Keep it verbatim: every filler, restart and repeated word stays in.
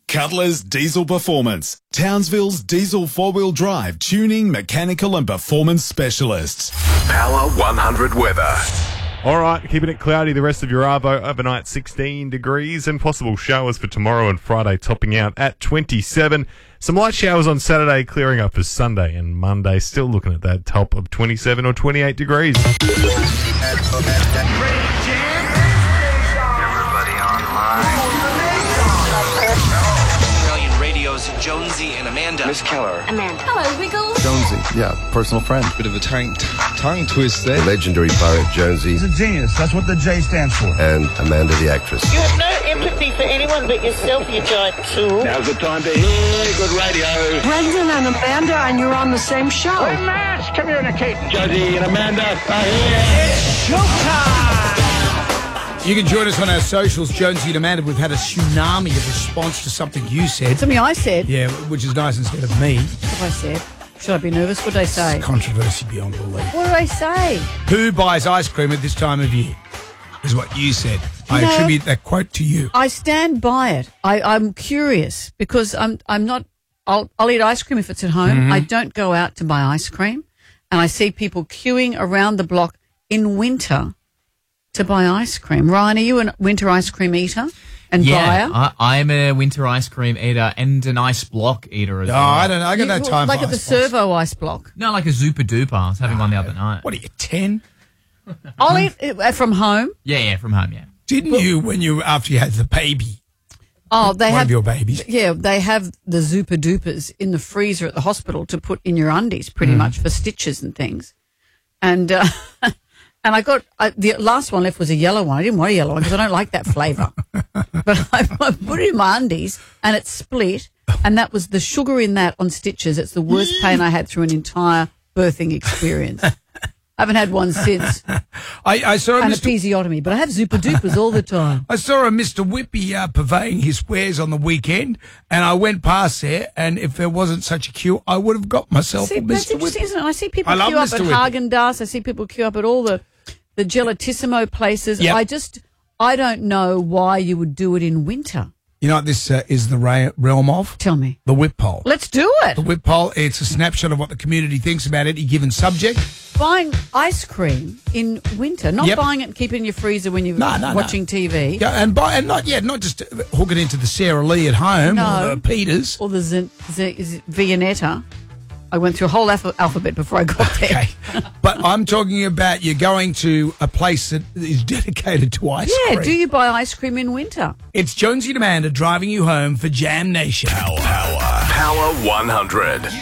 Cutler's Diesel Performance, Townsville's diesel four-wheel drive tuning, mechanical and performance specialists. Power one hundred weather. All right, keeping it cloudy the rest of your Arvo. Overnight sixteen degrees and possible showers for tomorrow and Friday, topping out at twenty-seven. Some light showers on Saturday, clearing up for Sunday and Monday. Still looking at that top of twenty-seven or twenty-eight degrees. Jonesy and Amanda. Miss Keller. Amanda. Hello, Wiggles. Jonesy, yeah, personal friend. Bit of a tongue, t- tongue twist there. The legendary poet Jonesy. He's a genius. That's what the J stands for. And Amanda, the actress. You have no empathy for anyone but yourself, you giant tool. Now's the time to hear good radio. Brendan and Amanda, and you're on the same show. We're mass communicating. Jonesy and Amanda are here. It's showtime! You can join us on our socials, Jonesy and Amanda. We've had a tsunami of response to something you said. Something I said. Yeah, which is nice instead of me. What have I said? Should I be nervous? What did I say? It's controversy beyond belief. What did I say? Who buys ice cream at this time of year? Is what you said. You I know, attribute that quote to you. I stand by it. I, I'm curious because I'm I'm not. I'll I'll eat ice cream if it's at home. Mm-hmm. I don't go out to buy ice cream, and I see people queuing around the block in winter to buy ice cream. Ryan, are you a winter ice cream eater and yeah, buyer? I, I'm a winter ice cream eater and an ice block eater as no, well. I don't know. I got no time like for at the ice blocks. Servo ice block. No, like a Zupa Duper. I was having oh, one the other night. What are you, ten? I'll eat it from home. Yeah, yeah, from home, yeah. Didn't well, you, when you, after you had the baby? Oh, they one have of your babies. Yeah, they have the Zupa Dupers in the freezer at the hospital to put in your undies pretty mm. much for stitches and things. And... Uh, And I got, I, the last one left was a yellow one. I didn't want a yellow one because I don't like that flavour. But I, I put it in my undies and it split. And that was the sugar in that on stitches. It's the worst pain I had through an entire birthing experience. I haven't had one since. I, I saw a and Mister episiotomy, but I have Zupa Dupers all the time. I saw a Mister Whippy uh, purveying his wares on the weekend, and I went past there, and if there wasn't such a queue, I would have got myself see, a Mister That's interesting, Whippy. Isn't it? I see people I queue up Mister at Haagen-Dazs. I see people queue up at all the, the Gelatissimo places. Yep. I just, I don't know why you would do it in winter. You know what this uh, is the ra- realm of? Tell me. The whip poll. Let's do it. The whip poll, it's a snapshot of what the community thinks about any given subject. Buying ice cream in winter, not yep. buying it and keeping it in your freezer when you're no, no, watching no. T V. Yeah, and buy, and not yeah, not just hook it into the Sara Lee at home no. or the Peters. Or the Z- Z- Z- Viennetta. I went through a whole alpha- alphabet before I got there. Okay. But I'm talking about you're going to a place that is dedicated to ice yeah, cream. Yeah, do you buy ice cream in winter? It's Jonesy and Amanda driving you home for Jam Nation. Power, power, power one hundred.